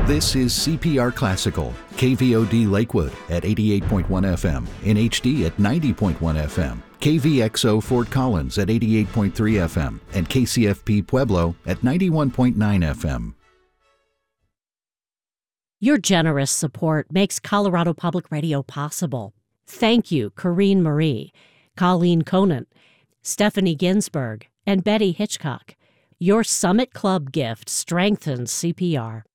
This is CPR Classical, KVOD Lakewood at 88.1 FM, in HD at 90.1 FM, KVXO Fort Collins at 88.3 FM, and KCFP Pueblo at 91.9 FM. Your generous support makes Colorado Public Radio possible. Thank you, Corrine Marie, Colleen Conant, Stephanie Ginsberg, and Betty Hitchcock. Your Summit Club gift strengthens CPR.